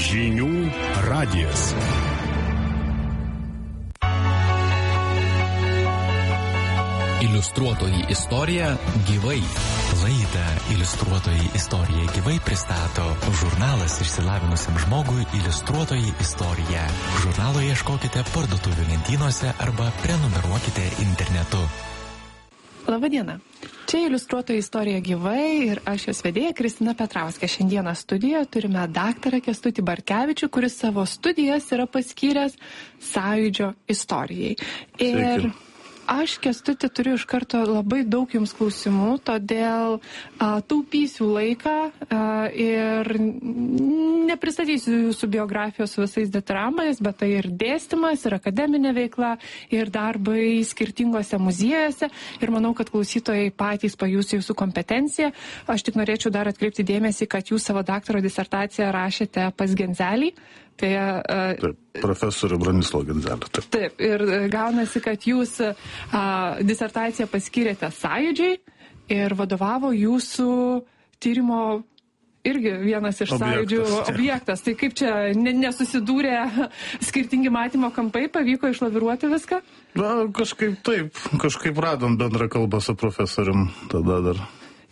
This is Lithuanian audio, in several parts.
Žinių radijas. Iliustruotoji istorija gyvai. Laidą Iliustruotoji istorija gyvai pristato žurnalas išsilavinusiam žmogui Iliustruotoji istorija. Žurnalo ieškokite parduotuvių lentynose arba prenumeruokite internetu. Labadiena. Čia Iliustruotoji istorija gyvai ir aš jos vedėja Kristina Petrauskė. Šiandieną studijoje turime daktarą Kęstutį Barkevičių, kuris savo studijas yra paskyręs Sąjūdžio istorijai. Ir aš, Kęstuti, turiu iš karto labai daug jums klausimų, todėl taupysiu laiką ir nepristatysiu jūsų biografijos visais detalėmis, bet tai ir dėstymas, ir akademinė veikla, ir darbai skirtingose muziejuose. Ir manau, kad klausytojai patys pajus jūsų kompetenciją. Aš tik norėčiau dar atkreipti dėmesį, kad jūs savo daktaro disertaciją rašėte pas Genzelį. Taip, profesorių Bronislavą Genzelį. Taip, ir gaunasi, kad jūs disertaciją paskyrėte Sąjūdžiui ir vadovavo jūsų tyrimo irgi vienas iš Sąjūdžių objektas. Tai kaip čia nesusidūrė skirtingi matymo kampai, pavyko išlaviruoti viską? Na, kažkaip radom bendrą kalbą su profesorium tada dar.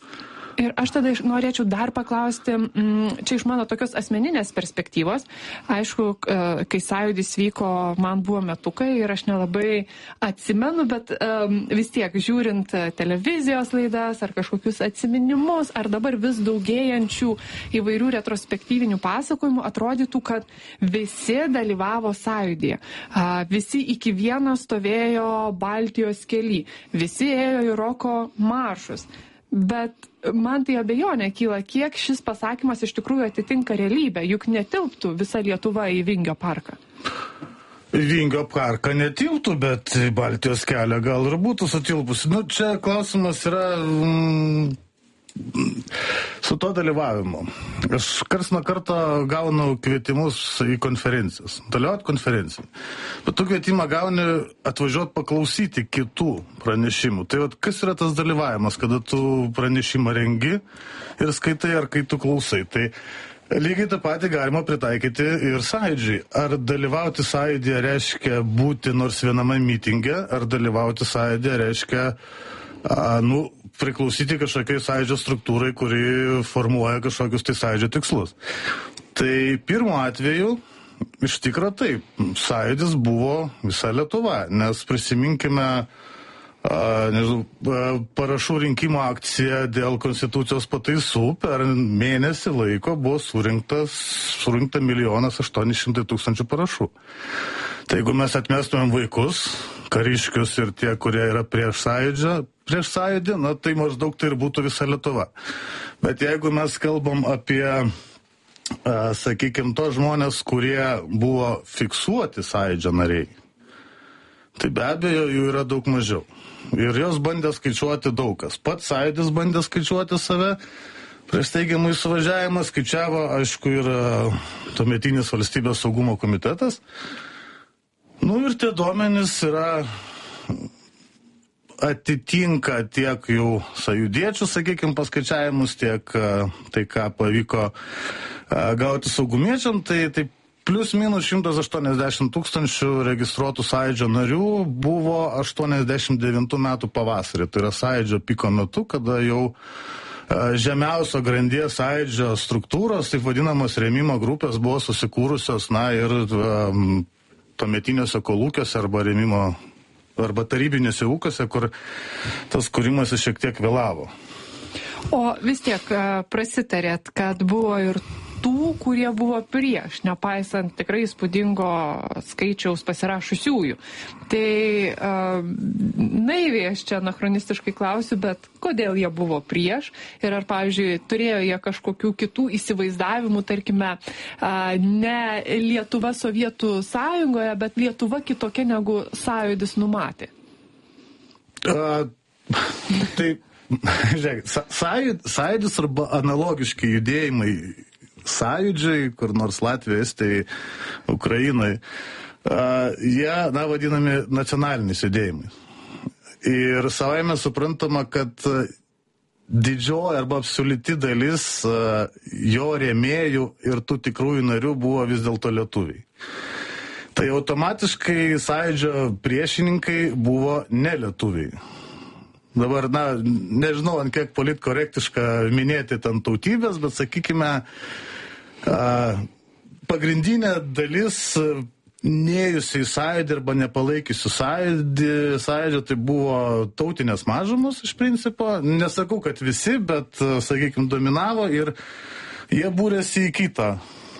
Ir aš tada norėčiau dar paklausti, čia iš mano tokios asmeninės perspektyvos, aišku, kai Sąjūdis vyko, man buvo metukai ir aš nelabai atsimenu, bet vis tiek žiūrint televizijos laidas ar kažkokius atsiminimus, ar dabar vis daugėjančių įvairių retrospektyvinių pasakojimų, atrodytų, kad visi dalyvavo Sąjūdyje. Visi iki vieno stovėjo Baltijos kely, visi ėjo į roko maršus. Bet man tai abejonė kyla, kiek šis pasakymas iš tikrųjų atitinka realybę, juk netilptų visa Lietuva į Vingio parką. Vingio parką netilptų, bet Baltijos kelią gal ir būtų sutilpusi. Nu, čia klausimas yra su to dalyvavimu. Aš karts nuo karto gaunu kvietimus į konferencijas, dalyvauti konferencijai. Bet tu kvietimą gauni atvažiuoti paklausyti kitų pranešimų. Tai vat, kas yra tas dalyvavimas, kada tu pranešimą rengi ir skaitai, ar kai tu klausai. Tai lygiai tą patį galima pritaikyti ir Sąjūdžiui. Ar dalyvauti Sąjūdyje reiškia būti nors viename mitinge, ar dalyvauti Sąjūdyje reiškia priklausyti kažkokiai Sąjūdžio struktūrai, kuri formuoja kažkokius tai Sąjūdžio tikslus. Tai pirmu atveju, iš tikro taip, Sąjūdis buvo visa Lietuva, nes prisiminkime parašų rinkimo akciją dėl konstitucijos pataisų, per mėnesį laiko buvo surinkta 1,8 milijono parašų. Tai jeigu mes atmestumėm vaikus, kariškius ir tie, kurie yra prieš Sąjūdį, na tai maždaug tai ir būtų visa Lietuva. Bet jeigu mes kalbam apie, sakykime, tos žmonės, kurie buvo fiksuoti Sąjūdžio nariai, tai be abejo jų yra daug mažiau. Ir jos bandė skaičiuoti daug kas. Pats Sąjūdis bandė skaičiuoti save, prieš steigiamą įsuvažiavimą skaičiavo, aišku, ir tuometinis Valstybės saugumo komitetas. Nu ir tie duomenys atitinka tiek jau sąjūdiečių, sakykime, paskaičiavimus, tiek tai, ką pavyko gauti saugumiečiam, tai plus minus 180 tūkstančių registruotų Sąjūdžio narių buvo 89 metų pavasarį. Tai yra Sąjūdžio piko metu, kada jau žemiausio grandies Sąjūdžio struktūros, taip vadinamos rėmimo grupės, buvo susikūrusios, na ir tuometiniuose kolūkiuose arba rėmimo, arba tarybiniuose ūkiuose, kur tas kūrimas šiek tiek vėlavo. O vis tiek prasitarėt, kad buvo ir tų, kurie buvo prieš, nepaisant tikrai įspūdingo skaičiaus pasirašusiųjų. Tai naiviai aš čia anachronistiškai klausiu, bet kodėl jie buvo prieš ir ar, pavyzdžiui, turėjo jie kažkokių kitų įsivaizdavimų, tarkime, ne Lietuva Sovietų sąjungoje, bet Lietuva kitokia negu Sąjūdis numatė? Tai, žiūrėk, Sąjūdis arba analogiški judėjimai Sąjūdžiai, kur nors Latvijai, Estijai, Ukrainai, jie, vadinami nacionaliniais judėjimais. Ir savaime suprantama, kad didžioji arba absoliuti dalis jo rėmėjų ir tų tikrųjų narių buvo vis dėlto lietuviai. Tai automatiškai Sąjūdžio priešininkai buvo ne lietuviai. Dabar, nežinau, ant kiek politkorektiška minėti ten tautybės, bet sakykime, pagrindinė dalis neėjusių į Sąjūdį arba nepalaikiusių Sąjūdžio, tai buvo tautinės mažumos iš principo. Nesakau, kad visi, bet, sakykime, dominavo ir jie būrėsi į kitą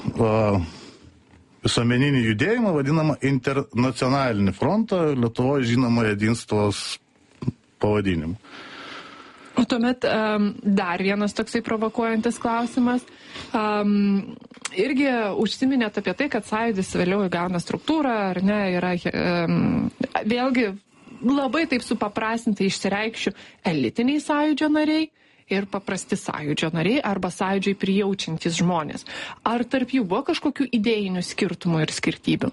visuomeninį judėjimą, vadinamą internacionalinį frontą, Lietuvoje žinoma Jedinstvos pavadinimu. O tuomet dar vienas toksai provokuojantis klausimas. Irgi užsiminėt apie tai, kad Sąjūdis vėliau įgauna struktūrą, ar ne, yra vėlgi labai taip supaprastintai išsireikšiu elitiniai Sąjūdžio nariai ir paprasti Sąjūdžio nariai arba Sąjūdžiai prijaučiantys žmonės. Ar tarp jų buvo kažkokių idėjinių skirtumų ir skirtybių?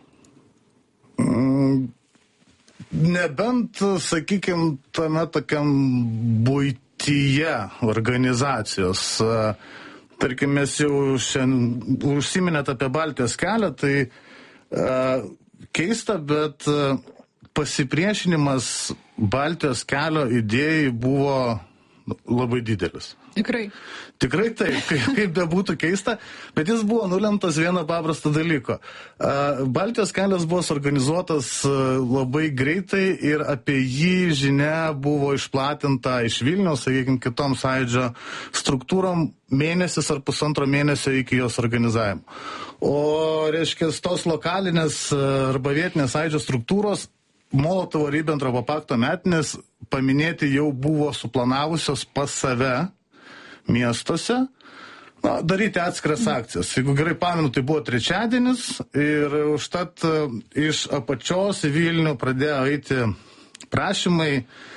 Nebent, sakykime, tame tokiam buityje organizacijos. Tarkim, mes jau šiandien užsiminėt apie Baltijos kelią, tai keista, bet pasipriešinimas Baltijos kelio idėjai buvo labai didelis. Tikrai. Tikrai taip, kaip bebūtų keista, bet jis buvo nulemtas vieno paprasto dalyko. Baltijos kelias buvo suorganizuotas labai greitai ir apie jį žinia buvo išplatinta iš Vilniaus, sakykime, kitom Sąjūdžio struktūrom mėnesis ar pusantro mėnesio iki jos organizavimo. O, reiškia, tos lokalinės arba vietinės Sąjūdžio struktūros Molotovo Ribentropo pakto metinės paminėti jau buvo suplanavusios pas save miestuose, daryti atskiras akcijas. Jeigu gerai pamenu, tai buvo trečiadienis ir užtat iš apačios į Vilnių pradėjo eiti prašymai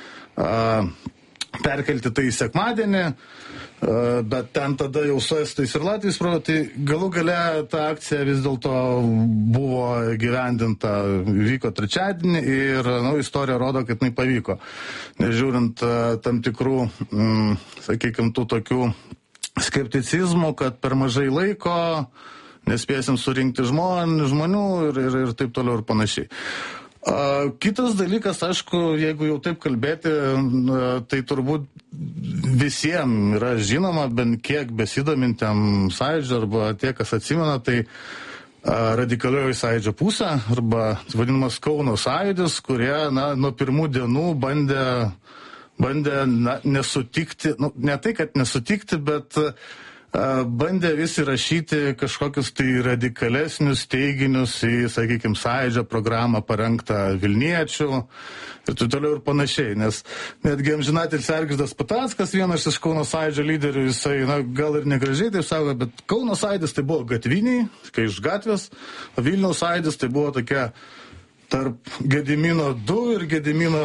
perkelti tai į sekmadienį, bet ten tada jau su estais ir latviais tai galų gale ta akcija vis dėlto buvo gyvendinta, vyko trečiadienį ir istorija rodo, kad tai pavyko. Nežiūrint tam tikrų, sakykime, tų tokių skepticizmų, kad per mažai laiko nespėsim surinkti žmonių ir taip toliau ir panašiai. Kitas dalykas, aišku, jeigu jau taip kalbėti, tai turbūt visiems yra žinoma, bent kiek besidomintiem Sąjūdžio arba tie, kas atsimena, tai radikalioji Sąjūdžio pusė arba vadinamas Kauno Sąjūdis, kurie nuo pirmų dienų bandė nesutikti, ne tai, kad nesutikti, bet bandė vis įrašyti kažkokius tai radikalesnius teiginius į, sakykime, Sąjūdžio programą parengtą Vilniečių ir taip toliau ir panašiai. Nes netgi amžinatilsį Algirdas Patackas, vienas iš Kauno Sąjūdžio lyderių, jisai, gal ir negražiai taip sako, bet Kauno Sąjūdis tai buvo gatviniai, kai iš gatvės, o Vilniaus Sąjūdis tai buvo tokia tarp Gedimino 2 ir Gedimino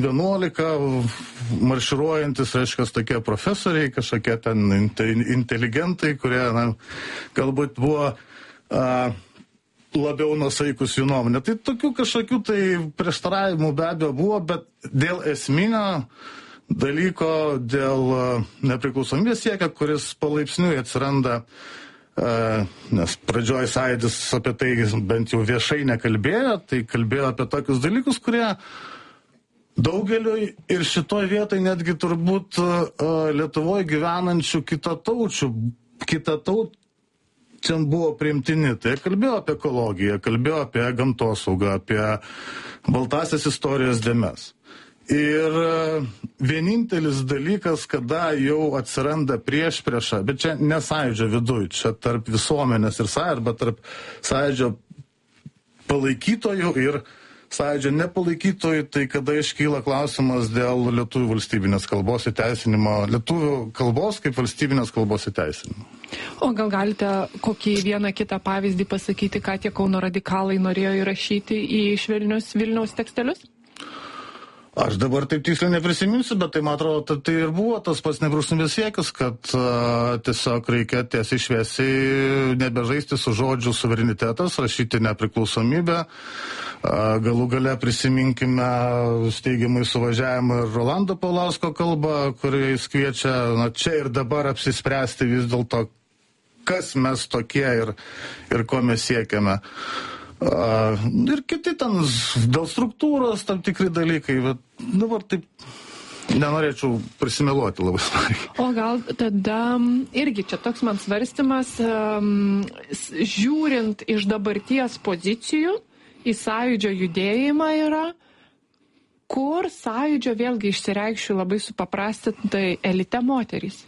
11 marširuojantis, reiškia, tokie profesoriai, kažkokie ten inteligentai, kurie galbūt buvo labiau nusaikus jų nuomonė. Tai tokių kažkokių tai prieštaravimų be abejo buvo, bet dėl esminio dalyko, dėl nepriklausomybės siekio, kuris palaipsniui atsiranda, nes pradžioj Sąjūdis apie tai bent jau viešai nekalbėjo, tai kalbėjo apie tokius dalykus, kurie daugeliui ir šitoj vietoj netgi turbūt Lietuvoje gyvenančių kitataučiam buvo priimtini. Tai kalbėjo apie ekologiją, kalbėjo apie gamtosaugą, apie baltasias istorijos dėmes. Ir vienintelis dalykas, kada jau atsiranda priešprieša, bet čia ne Sąjūdžio viduj, čia tarp visuomenės ir arba tarp Sąjūdžio palaikytojų ir Sąjūdžio nepalaikytojų, tai kada iškyla klausimas dėl lietuvių valstybinės kalbos įteisinimo, lietuvių kalbos kaip valstybinės kalbos įteisinimo. O gal galite kokį vieną kitą pavyzdį pasakyti, ką tie Kauno radikalai norėjo įrašyti į švelnius Vilniaus tekstelius? Aš dabar taip tiksliai neprisiminsiu, bet tai, man atrodo, tai ir buvo tas pats nepriklausomybės siekis, kad tiesiog reikia tiesiai šviesiai nebežaisti su žodžiu suverenitetas, rašyti nepriklausomybę. Galų gale prisiminkime steigiamai suvažiavimą ir Rolando Paulausko kalbą, kuriais kviečia čia ir dabar apsispręsti vis dėlto, kas mes tokie ir ko mes siekiame. Ir kiti ten dėl struktūros tam tikri dalykai, bet dabar taip nenorėčiau prisimeluoti labai smarkiai. O gal tada irgi čia toks man svarstymas, žiūrint iš dabarties pozicijų į sąjūdžio judėjimą yra, kur sąjūdžio vėlgi išsireikšiu labai supaprastintai elite moterys.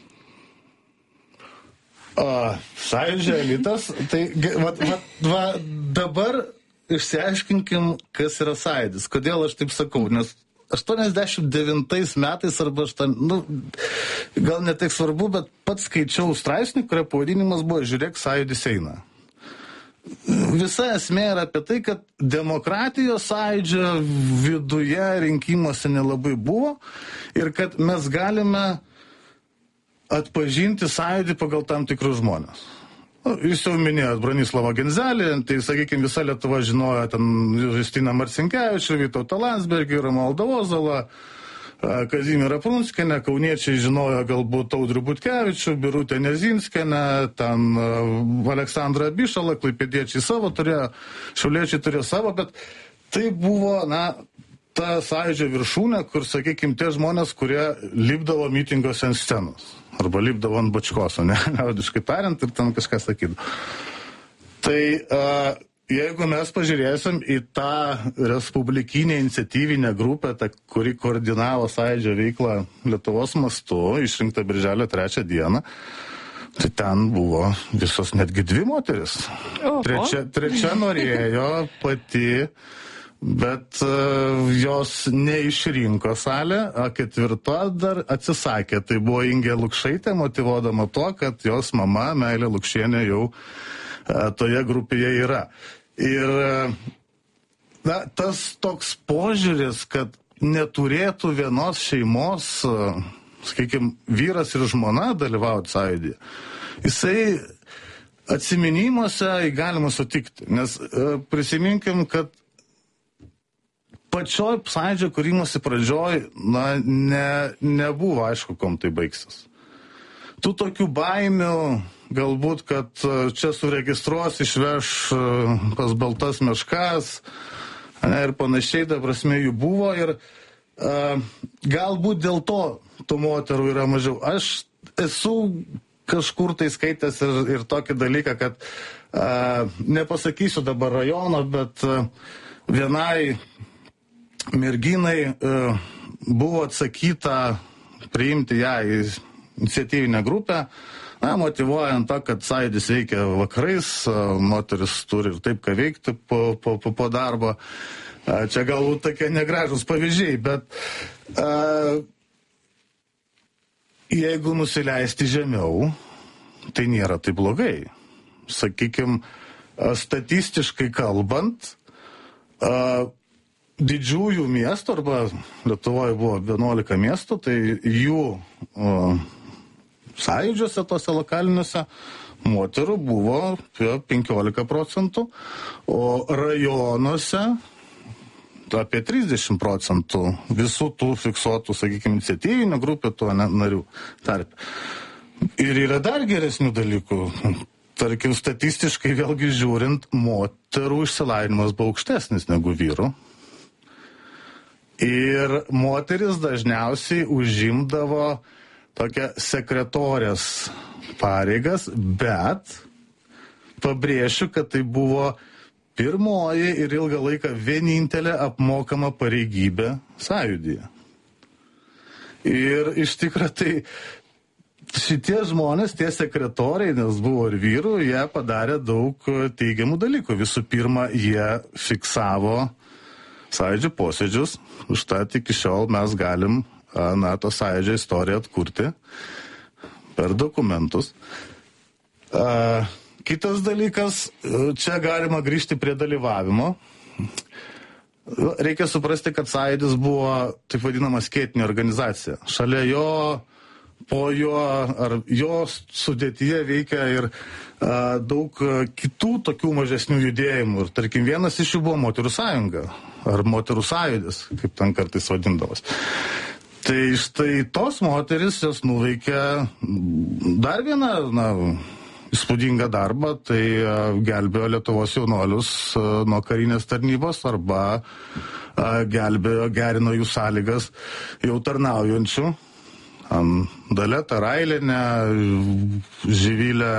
Sąjūdžio elitas, tai va, dabar išsiaiškinkim, kas yra sąjūdis. Kodėl aš taip sakau, nes 89 metais arba gal ne tik svarbu, bet pats skaičiau straipsnį, kurio pavadinimas buvo Žiūrėk, sąjūdis eina. Visa esmė yra apie tai, kad demokratijos sąjūdžio viduje rinkimuose nelabai buvo ir kad mes galime atpažinti sąjūdį pagal tam tikrus žmonės. Jūs jau minėjot Bronislavą Genzelį, tai, sakykime, visa Lietuva žinojo ten Justiną Marcinkevičių, Vytautą Landsbergį, Romualdą Ozolą, Kazimierą Prunskienę, kauniečiai žinojo galbūt Audrių Butkevičių, Birutę Nezinskienę, ten Aleksandrą Abišalą, klaipėdiečiai savo turėjo, šiauliečiai turėjo savo, bet tai buvo, ta sąjūdžio viršūnė, kur, sakykime, tie žmonės, kurie lipdavo mitingose ant scenos. Arba lipdavo ant bačkos, liaudiškai tariant, ir ten kažką sakydavo. Tai jeigu mes pažiūrėsim į tą respublikinę iniciatyvinę grupę, kuri koordinavo sąjūdžio veiklą Lietuvos mastu, išrinkta birželio 3 dieną, tai ten buvo visos netgi 2 moteris. Trečia norėjo pati, bet jos neišrinko salę, o 4 dar atsisakė. Tai buvo Ingė Lukšaitė, motyvuodama to, kad jos mama, Meilė Lukšienė, jau toje grupėje yra. Ir tas toks požiūris, kad neturėtų vienos šeimos, sakykime, vyras ir žmona dalyvauti sąjūdyje, jisai atsiminimuose galima sutikti. Nes prisiminkim, kad pačioj sąjūdžio kūrimosi pradžioj, nebuvo aišku, kom tai baigsis. Tų tokių baimių, galbūt, kad čia suregistruos, išveš pas baltas meškas, ir panašiai, ta prasme, jų buvo, ir galbūt dėl to tų moterų yra mažiau. Aš esu kažkur tai skaitęs ir tokį dalyką, kad nepasakysiu dabar rajono, bet vienai merginai buvo atsakyta priimti ją į iniciatyvinę grupę, motyvuojant tą, kad sąjūdis veikia vakarais, moteris turi ir taip ką veikti po darbo. Čia galbūt tokie negražus pavyzdžiai, bet jeigu nusileisti žemiau, tai nėra taip blogai. Sakykime, statistiškai kalbant, didžiųjų miestų, arba Lietuvoje buvo 11 miestų, tai jų sąjūdžiuose, tose lokaliniuose, moterų buvo 15%, o rajonuose apie 30% visų tų fiksuotų, sakykime, iniciatyvinių grupių tų narių tarp. Ir yra dar geresnių dalykų. Tarkim, statistiškai vėlgi žiūrint, moterų išsilavinimas buvo aukštesnis negu vyrų. Ir moteris dažniausiai užimdavo tokią sekretorės pareigas, bet pabrėšiu, kad tai buvo pirmoji ir ilgą laiką vienintelė apmokama pareigybė sąjūdyje. Ir iš tikrųjų tai šitie žmonės, tie sekretoriai, nes buvo ir vyrų, jie padarė daug teigiamų dalykų. Visų pirma, jie fiksavo sąjūdžio posėdžius, užtat iki šiol mes galim to sąjūdžio istoriją atkurti per dokumentus. Kitas dalykas, čia galima grįžti prie dalyvavimo. Reikia suprasti, kad Sąjūdis buvo taip vadinama skėtinė organizacija. Šalia jo, po jo ar jo sudėtyje veikia ir daug kitų tokių mažesnių judėjimų. Ir tarkim, vienas iš jų buvo Moterų sąjunga ar Moterų sąjūdis, kaip ten kartais vadindavas. Tai štai tos moteris, jos nuveikė dar vieną, įspūdingą darbą, tai gelbėjo Lietuvos jaunuolius nuo karinės tarnybos arba gerino jų sąlygas jau tarnaujančių. Dalia Tarailienė, Živilė,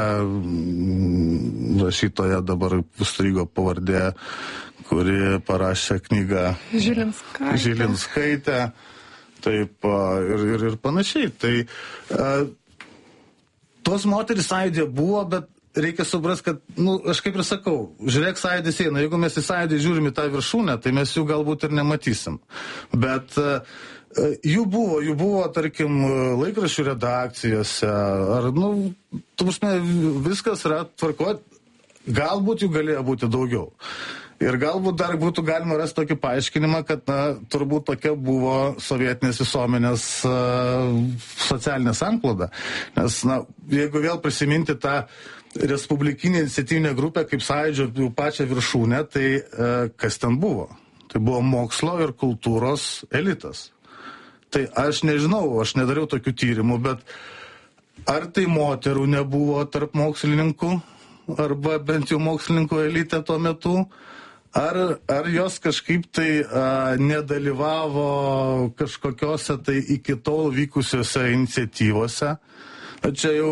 rašytoja dabar užstrigo pavardė, kuri parašė knygą Žilinskaitė, taip ir panašiai. Tai tos moterys Sąjūdyje buvo, bet reikia suprasti, kad, aš kaip ir sakau, žiūrėk, Sąjūdis eina, jeigu mes į Sąjūdį žiūrim į tą viršūnę, tai mes jų galbūt ir nematysim. Bet jų buvo, tarkim, laikraščių redakcijose, ar, viskas yra tvarkoj, galbūt jų galėjo būti daugiau. Ir galbūt dar būtų galima rasti tokį paaiškinimą, kad, turbūt tokia buvo sovietinės visuomenės socialinė sankloda. Nes, jeigu vėl prisiminti tą respublikinę iniciatyvinę grupę kaip Sąjūdžio jų pačią viršūnę, tai kas ten buvo? Tai buvo mokslo ir kultūros elitas. Tai aš nežinau, aš nedariau tokių tyrimų, bet ar tai moterų nebuvo tarp mokslininkų, arba bent jau mokslininkų elite tuo metu, ar jos kažkaip tai nedalyvavo kažkokiose tai iki tol vykusiose iniciatyvose. Čia jau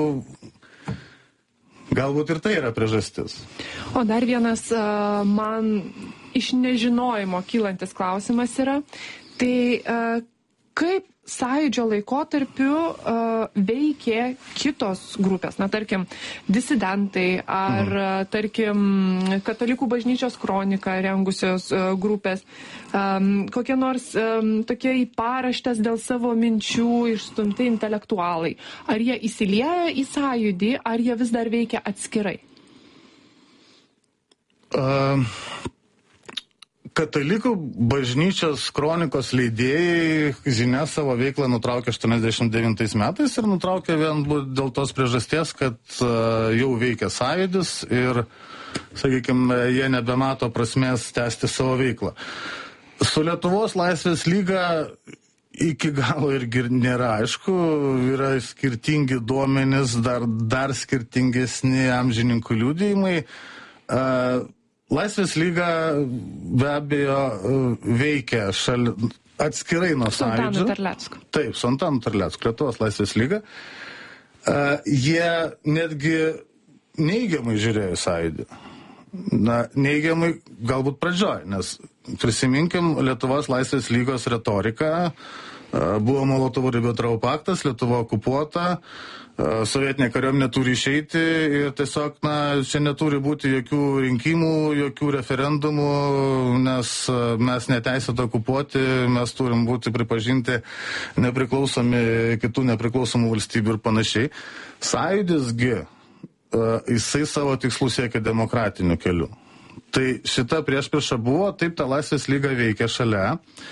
galbūt ir tai yra priežastis. O dar vienas man iš nežinojimo kylantis klausimas yra, tai kaip Sąjūdžio laikotarpiu veikė kitos grupės, tarkim, disidentai ar, tarkim, Katalikų bažnyčios kroniką rengusios grupės, kokie nors tokie į paraštes dėl savo minčių išstumti intelektualai. Ar jie įsiliejo į Sąjūdį, ar jie vis dar veikia atskirai? Katalikų bažnyčios kronikos leidėjai žinia savo veiklą nutraukė 89 metais ir nutraukė vien dėl tos priežasties, kad jau veikia Sąjūdis ir, sakykime, jie nebemato prasmės tęsti savo veiklą. Su Lietuvos Laisvės lyga iki galo irgi nėra aišku, yra skirtingi duomenys, dar skirtingesni amžininkų liudijimai. Laisvės lyga be abejo veikia atskirai nuo Sąjūdžio. Antanu Terlecku. Taip, su Antanu Terlecku, Lietuvos Laisvės lyga. Jie netgi neigiamai žiūrėjo Sąjūdį. Neigiamai galbūt pradžioj, nes prisiminkim Lietuvos Laisvės lygos retoriką. Buvo Molotovo-Ribentropo paktas, Lietuva okupuota, sovietinė kariuomenė turi išeiti ir tiesiog, čia neturi būti jokių rinkimų, jokių referendumų, nes mes neteisėtai okupuoti, mes turim būti pripažinti nepriklausomi kitų nepriklausomų valstybių ir panašiai. Sąjūdisgi, jisai savo tikslų siekia demokratiniu keliu. Tai šita priešprieša buvo, taip ta Laisvės lyga veikia šalia,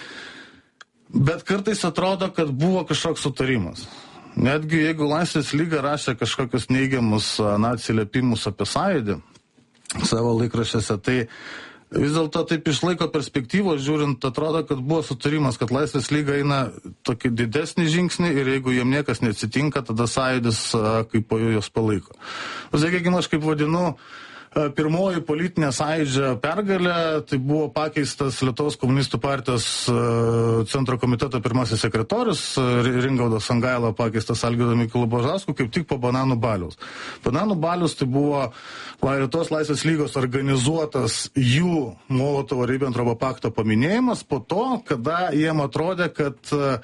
bet kartais atrodo, kad buvo kažkoks sutarimas. Netgi jeigu Laisvės lyga rašė kažkokius neigiamus atsiliepimus apie Sąjūdį savo laikraščiuose, tai vis dėlto taip iš laiko perspektyvos žiūrint, atrodo, kad buvo sutarimas, kad Laisvės lyga eina tokį didesnį žingsnį ir jeigu jiem niekas neatsitinka, tada Sąjūdis kaip po jų jos palaiko. Sakykime, aš kaip vadinu, pirmoji politinė Sąjūdžio pergalė, tai buvo pakeistas Lietuvos komunistų partijos centro komiteto pirmasis sekretorius, Ringaudas Sangaila pakeistas Algirdo Mykolu Bžesku, kaip tik po Bananų baliaus. Bananų balius tai buvo Lietuvos Laisvės lygos organizuotas jų Molotovo-Ribentropo pakto paminėjimas po to, kada jiem atrodė, kad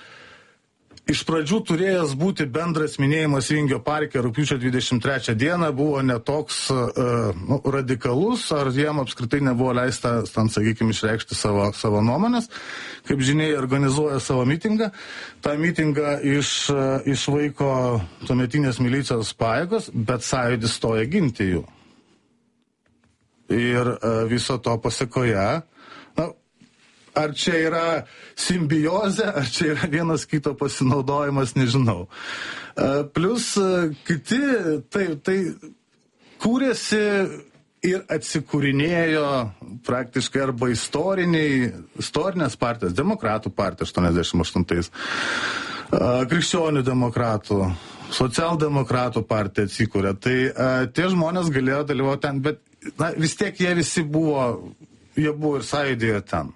iš pradžių turėjęs būti bendras minėjimas Vingio parke rugpjūčio 23 dieną buvo netoks radikalus, ar jiem apskritai nebuvo leista, sakykime, išreikšti savo nuomonės. Kaip žinia, organizuoja savo mitingą. Ta mitingą išvaiko tuometinės milicijos pajėgos, bet Sąjūdis stoja ginti jų. Ir viso to pasekoje, ar čia yra simbiozė, ar čia yra vienas kito pasinaudojimas, nežinau. Plus kiti, tai kūrėsi ir atsikūrinėjo praktiškai arba istorinės partijos, demokratų partija 88-ais, krikščionių demokratų, socialdemokratų partija atsikūrė. Tai tie žmonės galėjo dalyvauti ten, bet vis tiek jie visi buvo ir sąjūdėje ten.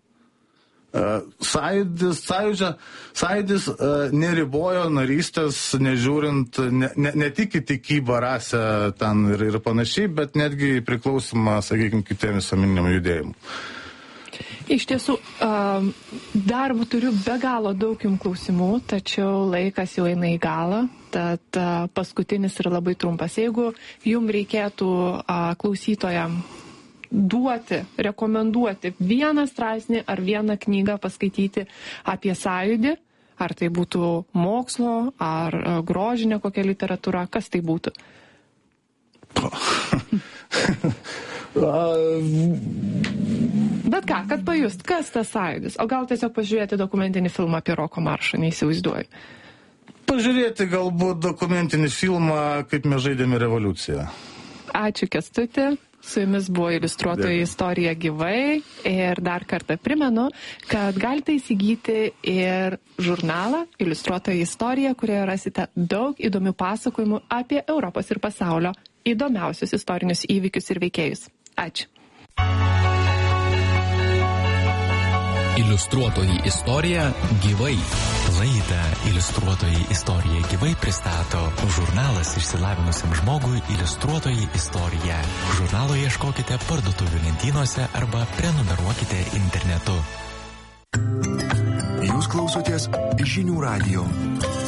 Sąjūdis neribojo narystės, nežiūrint, ne tik į tikybą, rasę ten ir panašiai, bet netgi priklausimą, sakykime, kitiem visuomeniniam judėjimui. Iš tiesų, dar turiu be galo daug jums klausimų, tačiau laikas jau eina į galą, tad paskutinis yra labai trumpas. Jeigu jums reikėtų klausytojam rekomenduoti vieną straipsnį ar vieną knygą paskaityti apie sąjūdį, ar tai būtų mokslo, ar grožinė kokia literatūra, kas tai būtų? Bet ką, kad pajust, kas tas sąjūdis? O gal tiesiog pažiūrėti dokumentinį filmą apie Roko maršą, neįsivaizduoju. Pažiūrėti galbūt dokumentinį filmą, kaip mes žaidėme revoliuciją. Ačiū, Kęstuti. Su jumis buvo Iliustruotoji istorija gyvai ir dar kartą primenu, kad galite įsigyti ir žurnalą Iliustruotoji istorija, kurioje rasite daug įdomių pasakojimų apie Europos ir pasaulio įdomiausius istorinius įvykius ir veikėjus. Ačiū. Iliustruotoji istorija gyvai. Laidą Iliustruotoji istorija gyvai pristato žurnalas išsilavinusiam žmogui Iliustruotoji istorija. Žurnalo ieškokite parduotuvių lentynose arba prenumeruokite internetu. Jūs klausotės Žinių radijo.